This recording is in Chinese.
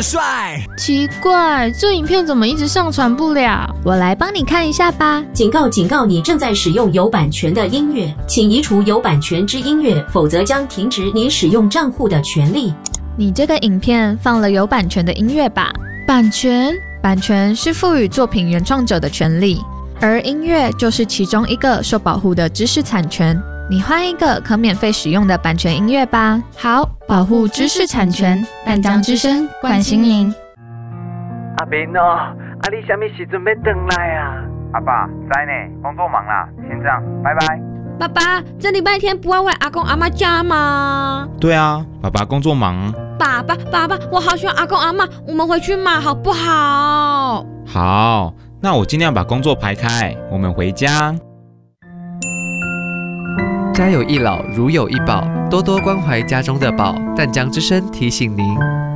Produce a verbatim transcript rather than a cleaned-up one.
变帅。 奇怪，这影片怎么一直上传不了？ 我来帮你看一下吧。 警告警告，你正在使用有版权的音乐，请移除有版权之音乐，否则将停止你使用账户的权利。 你这个影片放了有版权的音乐吧？ 版权？ 版权是赋予作品原创者的权利，而音乐就是其中一个受保护的知识产权。你换一个可免费使用的版权音乐吧。 好，保护知识产权，淡江之声关心您。 阿明哦，啊你什么时阵要回来啊？ 阿爸，在呢，工作忙啦，先这样，拜拜。 爸爸，这礼拜天不要回阿公阿妈家吗？ 对啊，爸爸工作忙。 爸爸，爸爸，我好喜欢阿公阿妈，我们回去嘛，好不好？ 好，那我尽量把工作排开，我们回家。 家有一老，如有一宝，多多关怀家中的宝。淡江之声提醒您。